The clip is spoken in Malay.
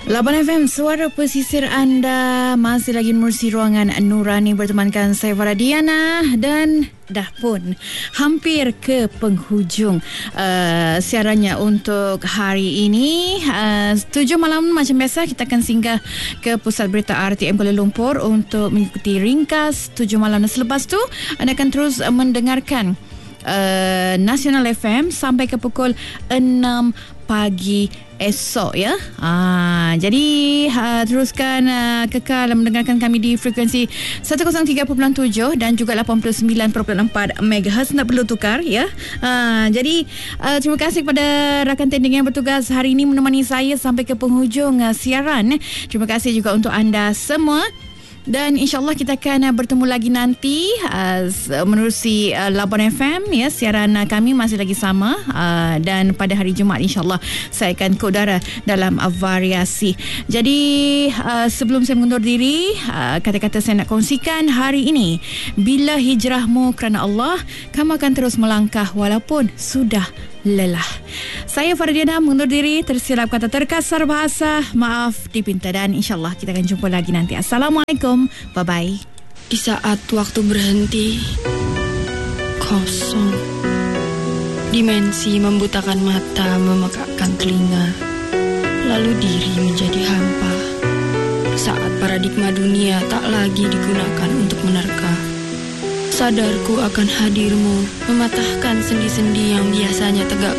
Laban FM, suara pesisir anda masih lagi menerusi ruangan Nurani bertemankan saya Farah Diana, dan dah pun hampir ke penghujung siarannya untuk hari ini. 7 malam macam biasa kita akan singgah ke pusat berita RTM Kuala Lumpur untuk mengikuti ringkas 7 malam, dan selepas tu anda akan terus mendengarkan Nasional FM sampai ke pukul 6 pagi esok ya. Jadi teruskan kekal mendengarkan kami di frekuensi 103.7 dan juga 89.4 MHz. Tak perlu tukar ya. Jadi terima kasih kepada rakan tanding yang bertugas hari ini menemani saya sampai ke penghujung siaran. Terima kasih juga untuk anda semua. Dan insyaAllah kita akan bertemu lagi nanti menerusi Labuan FM ya. Siaran kami masih lagi sama, dan pada hari Jumaat insyaAllah saya akan ke udara dalam variasi. Jadi sebelum saya mengundur diri, kata-kata saya nak kongsikan hari ini: bila hijrahmu kerana Allah, kamu akan terus melangkah walaupun sudah lelah. Saya Fardiana mengundur diri. Tersilap kata, terkasar bahasa, maaf dipinta, dan insyaAllah kita akan jumpa lagi nanti. Assalamualaikum, bye bye. Di saat waktu berhenti, kosong, dimensi membutakan mata, memekakkan telinga, lalu diri menjadi hampa. Saat paradigma dunia tak lagi digunakan untuk menerka, sadarku akan hadirmu mematahkan sendi-sendi yang biasanya tegak